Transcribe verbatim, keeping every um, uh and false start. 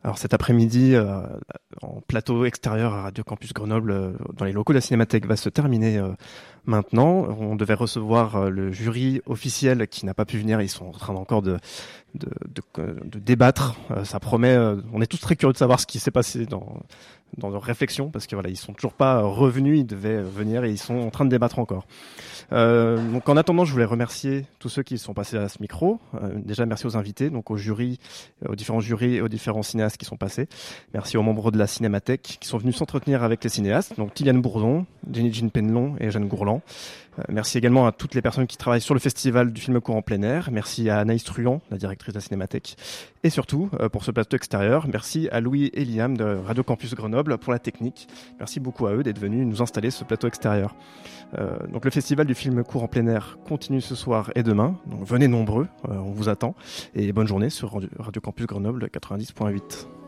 Alors cet après-midi, euh, en plateau extérieur à Radio Campus Grenoble, euh, dans les locaux de la Cinémathèque, va se terminer euh, maintenant. On devait recevoir euh, le jury officiel qui n'a pas pu venir. Ils sont en train encore de, de, de, de débattre. Euh, ça promet. Euh, on est tous très curieux de savoir ce qui s'est passé dans dans leurs réflexions, parce que voilà, ils sont toujours pas revenus. Ils devaient venir et ils sont en train de débattre encore. Euh, donc en attendant, je voulais remercier tous ceux qui sont passés à ce micro. Euh, déjà, merci aux invités, donc aux jurys, aux différents jurys et aux différents cinéastes qui sont passés. Merci aux membres de la Cinémathèque qui sont venus s'entretenir avec les cinéastes, donc Tiliane Bourdon, Jenny Jean Penelon et Jeanne Gourland. Euh, merci également à toutes les personnes qui travaillent sur le festival du film court en plein air. Merci à Anaïs Truand, la directrice de la Cinémathèque. Et surtout, euh, pour ce plateau extérieur, merci à Louis et Liam de Radio Campus Grenoble pour la technique. Merci beaucoup à eux d'être venus nous installer ce plateau extérieur. Euh, donc le festival du film court en plein air continue ce soir et demain. Donc venez nombreux, euh, on vous attend. Et bonne journée sur Radio Campus Grenoble quatre-vingt-dix point huit.